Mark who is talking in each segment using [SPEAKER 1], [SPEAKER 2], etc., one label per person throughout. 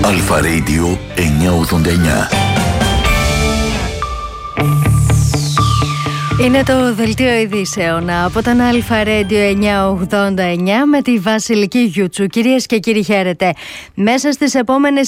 [SPEAKER 1] Αλφα Radio 989.
[SPEAKER 2] Είναι το δελτίο ειδήσεων από τον Αλφα Radio 989 με τη Βασιλική Γιούτσου. Κυρίες και κύριοι, χαίρετε. Μέσα στις επόμενες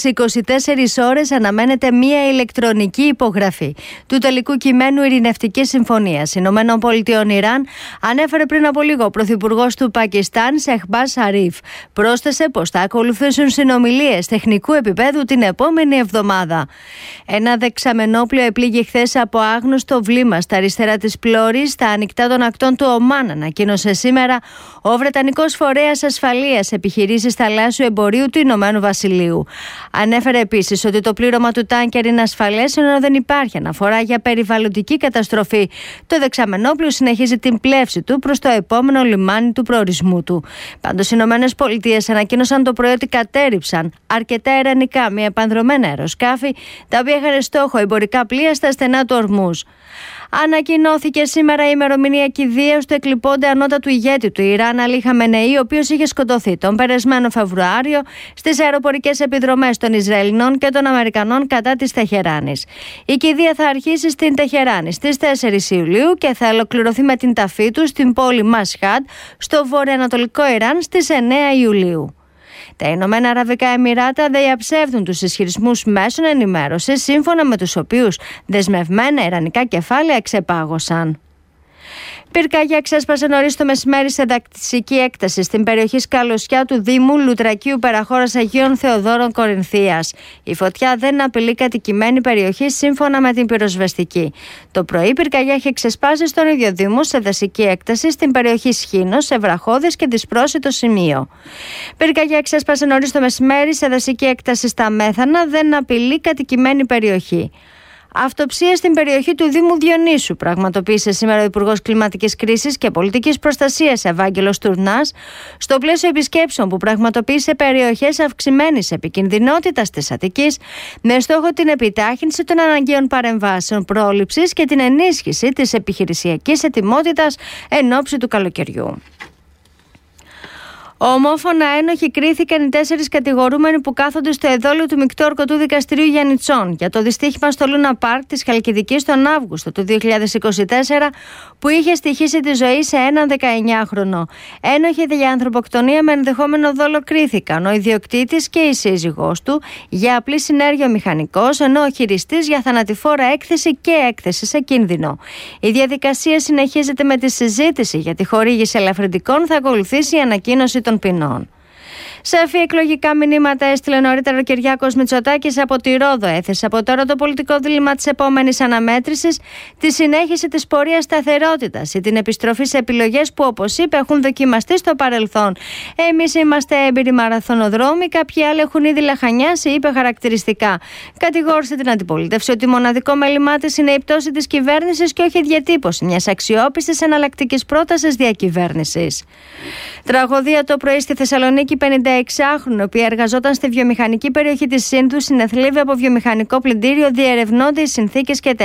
[SPEAKER 2] 24 ώρες αναμένεται μία ηλεκτρονική υπογραφή του τελικού κειμένου ειρηνευτικής συμφωνίας Ηνωμένων Πολιτειών Ιράν, ανέφερε πριν από λίγο ο Πρωθυπουργός του Πακιστάν, Σεχμπάζ Σαρίφ. Πρόσθεσε πως θα ακολουθήσουν συνομιλίες τεχνικού επίπεδου την επόμενη εβδομάδα. Ένα δεξαμενόπλιο επλήγει χθες από άγνωστο βλήμα στα αριστερά της πλώρης στα ανοιχτά των ακτών του Ομάν, ανακοίνωσε σήμερα ο Βρετανικός Φορέας Ασφαλείας Επιχειρήσεις Θαλάσσιου Εμπορίου του Ηνωμένου Βασιλείου. Ανέφερε επίσης ότι το πλήρωμα του τάνκερ είναι ασφαλές, ενώ δεν υπάρχει αναφορά για περιβαλλοντική καταστροφή. Το δεξαμενόπλιο συνεχίζει την πλεύση του προς το επόμενο λιμάνι του προορισμού του. Πάντως, οι Ηνωμένες Πολιτείες ανακοίνωσαν το πρωί ότι κατέρριψαν αρκετά ιρανικά μη επανδρομένα αεροσκάφη, τα οποία είχαν στόχο εμπορικά πλοία στα στενά του Ορμούζ. Ανακοινώθηκε σήμερα η ημερομηνία κηδείας του εκλειπώντα ανώτατου ηγέτη του Ιράν, Αλή Χαμενεή, ο οποίος είχε σκοτωθεί τον περασμένο Φεβρουάριο στις αεροπορικές επιδρομές των Ισραηλινών και των Αμερικανών κατά της Τεχεράνης. Η κηδεία θα αρχίσει στην Τεχεράνη στις 4 Ιουλίου και θα ολοκληρωθεί με την ταφή του στην πόλη Μασχάντ, στο βορειοανατολικό Ιράν, στις 9 Ιουλίου. Τα Ηνωμένα Αραβικά Εμιράτα διαψεύδουν τους ισχυρισμούς μέσων ενημέρωσης, σύμφωνα με τους οποίους δεσμευμένα ιρανικά κεφάλαια εξεπάγωσαν. Πυρκαγιά ξέσπασε νωρίς το μεσημέρι σε δασική έκταση στην περιοχή Σκαλωσιά του Δήμου Λουτρακίου, παραχώρας Αγίων Θεοδόρων Κορινθίας. Η φωτιά δεν απειλεί κατοικημένη περιοχή, σύμφωνα με την πυροσβεστική. Το πρωί, η πυρκαγιά είχε ξεσπάσει στον ίδιο Δήμο σε δασική έκταση στην περιοχή Σχήνος, σε βραχώδες και δυσπρόσιτο σημείο. Πυρκαγιά ξέσπασε νωρίς το μεσημέρι σε δασική έκταση στα Μέθανα, δεν απειλεί κατοικημένη περιοχή. Αυτοψία στην περιοχή του Δήμου Διονύσου πραγματοποίησε σήμερα ο Υπουργός Κλιματικής Κρίσης και Πολιτικής Προστασίας Ευάγγελος Τουρνάς, στο πλαίσιο επισκέψεων που πραγματοποίησε περιοχές αυξημένης επικινδυνότητας της Αττικής, με στόχο την επιτάχυνση των αναγκαίων παρεμβάσεων πρόληψης και την ενίσχυση της επιχειρησιακής ετοιμότητας εν ώψη του καλοκαιριού. Ομόφωνα ένοχοι κρίθηκαν οι 4 κατηγορούμενοι που κάθονται στο εδόλιο του Μεικτού Ορκωτού Δικαστηρίου Γιαννιτσών για το δυστύχημα στο Λούνα Πάρκ της Χαλκιδικής τον Αύγουστο του 2024, που είχε στοιχήσει τη ζωή σε έναν 19χρονο. Ένοχοι για ανθρωποκτονία με ενδεχόμενο δόλο κρίθηκαν ο ιδιοκτήτης και η σύζυγός του για απλή συνέργεια μηχανικός, ενώ ο χειριστής για θανατηφόρα έκθεση και έκθεση σε κίνδυνο. Η διαδικασία συνεχίζεται με τη συζήτηση για τη χορήγηση ελαφρυντικών. Θα ακολουθήσει η ανακοίνωση των ποινών. Σαφή εκλογικά μηνύματα έστειλε νωρίτερα ο Κυριάκος Μητσοτάκης από τη Ρόδο. Έθεσε από τώρα το πολιτικό δίλημμα της επόμενης αναμέτρησης, τη συνέχιση της πορείας σταθερότητας ή την επιστροφή σε επιλογές που, όπως είπε, έχουν δοκιμαστεί στο παρελθόν. Εμείς είμαστε έμπειροι μαραθωνοδρόμοι, κάποιοι άλλοι έχουν ήδη λαχανιάσει, είπε χαρακτηριστικά. Κατηγόρησε την αντιπολίτευση ότι μοναδικό μέλημά της είναι η πτώση της κυβέρνησης και όχι η διατύπωση μιας αξιόπιστης εναλλακτικής πρότασης διακυβέρνησης. Τραγωδία το πρωί στη Θεσσαλονίκη. 56χρονο, η οποία εργαζόταν στη βιομηχανική περιοχή της Σύνδου, συνεθλίβει από βιομηχανικό πλυντήριο. Διερευνώνται οι συνθήκες και τα